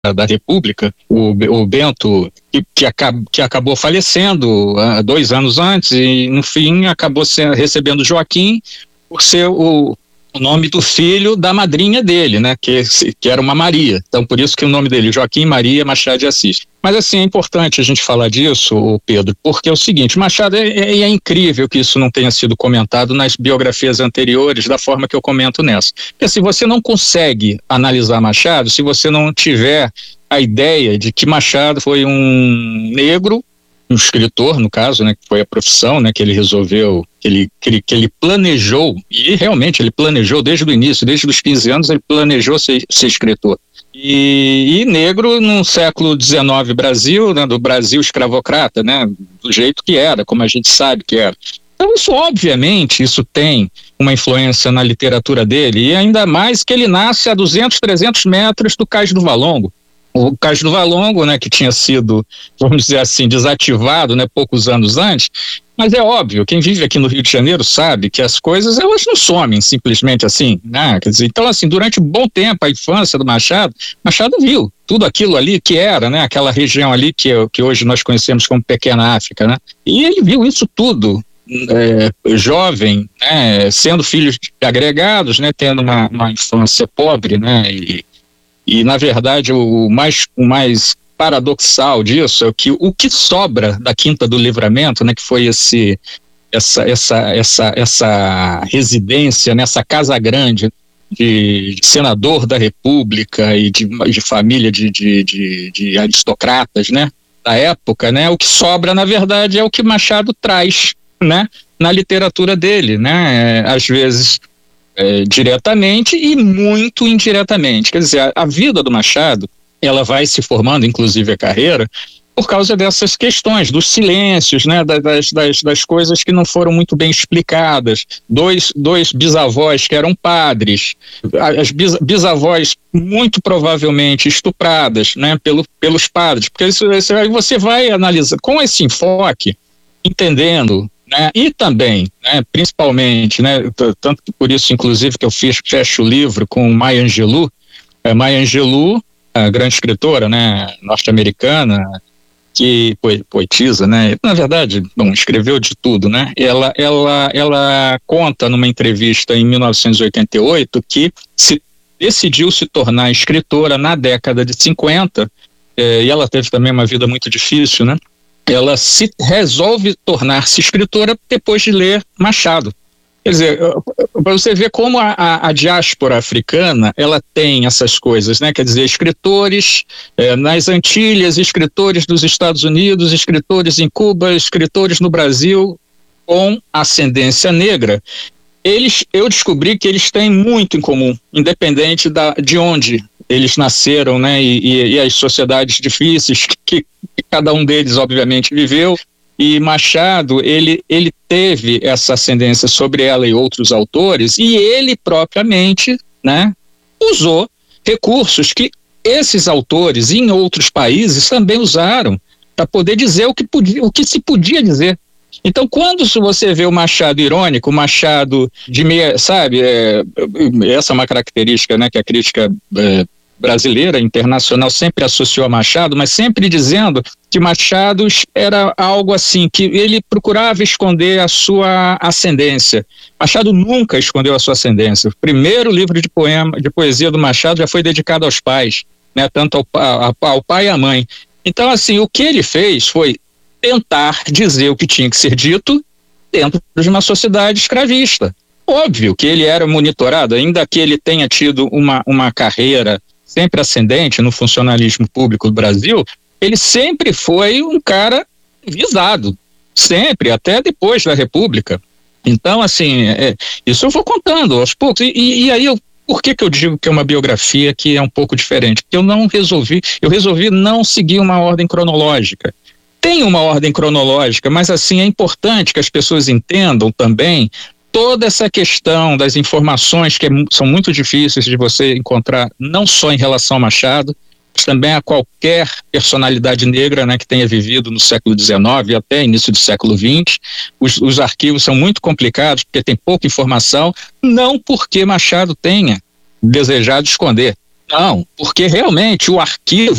da República, o Bento, que acabou falecendo 2 anos antes e, no fim, acabou recebendo Joaquim por ser o nome do filho da madrinha dele, né, que era uma Maria. Então, por isso que o nome dele, Joaquim Maria Machado de Assis. Mas, assim, é importante a gente falar disso, Pedro, porque é o seguinte, Machado, é incrível que isso não tenha sido comentado nas biografias anteriores, da forma que eu comento nessa. Porque se você não consegue analisar Machado, se você não tiver a ideia de que Machado foi um negro, um escritor, no caso, né, que foi a profissão, né, que ele resolveu, que ele planejou, e realmente ele planejou desde o início, desde os 15 anos, ele planejou ser escritor. E negro no século XIX Brasil, né, do Brasil escravocrata, né, do jeito que era, como a gente sabe que era. Então isso, obviamente, isso tem uma influência na literatura dele, e ainda mais que ele nasce a 200, 300 metros do Cais do Valongo. O Cais do Valongo, né, que tinha sido, vamos dizer assim, desativado, né, poucos anos antes, mas é óbvio, quem vive aqui no Rio de Janeiro sabe que as coisas, elas não somem simplesmente assim, né? Quer dizer, então, assim, durante um bom tempo, a infância do Machado viu tudo aquilo ali que era, né, aquela região ali que hoje nós conhecemos como Pequena África, né? E ele viu isso tudo, jovem, né, sendo filho de agregados, né, tendo uma infância pobre, né, e na verdade o mais paradoxal disso é que o que sobra da Quinta do Livramento, né, que foi essa residência, nessa casa grande de senador da República e de família de aristocratas, né, da época, né, o que sobra na verdade é o que Machado traz, né, na literatura dele, né, às vezes diretamente e muito indiretamente. Quer dizer, a vida do Machado, ela vai se formando, inclusive a carreira, por causa dessas questões, dos silêncios, né, das coisas que não foram muito bem explicadas. Dois bisavós que eram padres, as bisavós muito provavelmente estupradas, né, pelos padres, porque você vai analisar com esse enfoque, entendendo, né, e também, né, principalmente, né, tanto que por isso, inclusive, que eu fecho o livro com Maya Angelou. Maya Angelou, a grande escritora, né, norte-americana, que poetisa, né, na verdade, escreveu de tudo, né, ela conta numa entrevista em 1988 que decidiu se tornar escritora na década de 50, e ela teve também uma vida muito difícil, né. Ela resolve tornar-se escritora depois de ler Machado. Quer dizer, para você ver como a diáspora africana, ela tem essas coisas, né? Quer dizer, escritores nas Antilhas, escritores dos Estados Unidos, escritores em Cuba, escritores no Brasil com ascendência negra. Eu descobri que eles têm muito em comum, independente de onde eles nasceram, né, e as sociedades difíceis que cada um deles, obviamente, viveu. E Machado, ele teve essa ascendência sobre ela e outros autores, e ele propriamente, né, usou recursos que esses autores em outros países também usaram para poder dizer o que se podia dizer. Então, quando você vê o Machado irônico, o Machado de meia, sabe, essa é uma característica, né, que a crítica brasileira, internacional, sempre associou a Machado, mas sempre dizendo que Machado era algo assim, que ele procurava esconder a sua ascendência. Machado nunca escondeu a sua ascendência. O primeiro livro de poesia do Machado já foi dedicado aos pais, né, tanto ao pai e à mãe. Então, assim, o que ele fez foi tentar dizer o que tinha que ser dito dentro de uma sociedade escravista. Óbvio que ele era monitorado, ainda que ele tenha tido uma carreira sempre ascendente no funcionalismo público do Brasil, ele sempre foi um cara visado, sempre, até depois da República. Então, assim, isso eu vou contando aos poucos. E aí, por que eu digo que é uma biografia que é um pouco diferente? Porque eu resolvi não seguir uma ordem cronológica. Tem uma ordem cronológica, mas assim, é importante que as pessoas entendam também toda essa questão das informações que são muito difíceis de você encontrar, não só em relação a Machado, mas também a qualquer personalidade negra, né, que tenha vivido no século XIX e até início do século XX. Os arquivos são muito complicados porque tem pouca informação, não porque Machado tenha desejado esconder. Não, porque realmente o arquivo